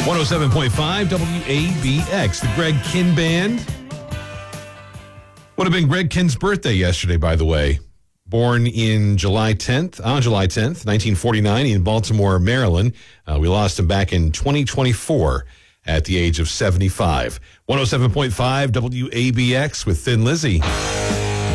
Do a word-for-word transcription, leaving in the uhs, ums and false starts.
one oh seven point five W A B X, the Greg Kihn Band. Would have been Greg Kihn's birthday yesterday, by the way. Born in July tenth, on July tenth, nineteen forty-nine, in Baltimore, Maryland. Uh, we lost him back in twenty twenty-four at the age of seventy-five. one oh seven point five W A B X with Thin Lizzy.